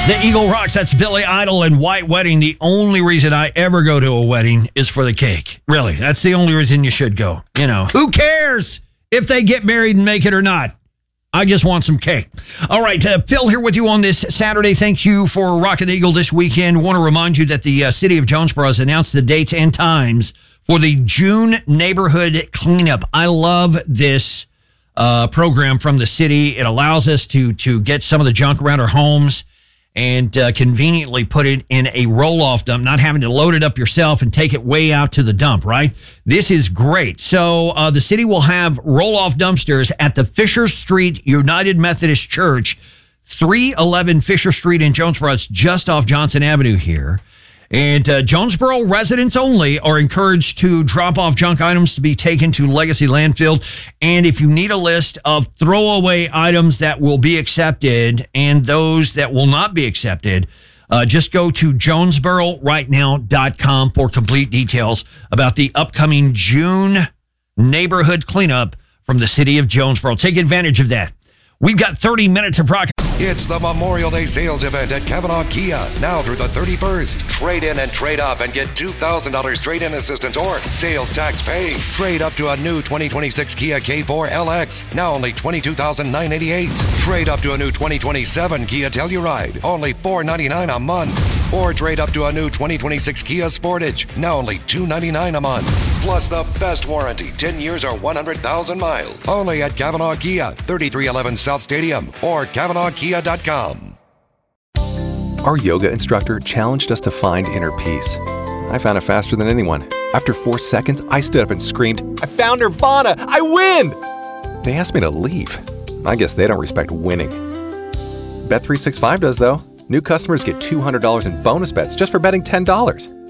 The Eagle Rocks, that's Billy Idol and White Wedding. The only reason I ever go to a wedding is for the cake. Really, that's the only reason you should go. You know, who cares if they get married and make it or not? I just want some cake. All right, Phil here with you on this Saturday. Thank you for rocking the Eagle this weekend. Want to remind you that the city of Jonesboro has announced the dates and times for the June neighborhood cleanup. I love this program from the city. It allows us to get some of the junk around our homes and conveniently put it in a roll-off dump, not having to load it up yourself and take it way out to the dump, right? This is great. So the city will have roll-off dumpsters at the Fisher Street United Methodist Church, 311 Fisher Street in Jonesboro. It's just off Johnson Avenue here. And Jonesboro residents only are encouraged to drop off junk items to be taken to Legacy Landfill. And if you need a list of throwaway items that will be accepted and those that will not be accepted, just go to jonesbororightnow.com for complete details about the upcoming June neighborhood cleanup from the city of Jonesboro. Take advantage of that. We've got 30 minutes of rock. It's the Memorial Day sales event at Kavanaugh Kia, now through the 31st. Trade in and trade up and get $2,000 trade-in assistance or sales tax paid. Trade up to a new 2026 Kia K4 LX, now only $22,988. Trade up to a new 2027 Kia Telluride, only $499 a month. Or trade up to a new 2026 Kia Sportage, now only $299 a month. Plus the best warranty, 10 years or 100,000 miles. Only at Kavanaugh Kia, 3311 South Stadium or KavanaughKia.com. Our yoga instructor challenged us to find inner peace. I found it faster than anyone. After 4 seconds, I stood up and screamed, "I found Nirvana! I win!" They asked me to leave. I guess they don't respect winning. Bet365 does, though. New customers get $200 in bonus bets just for betting $10.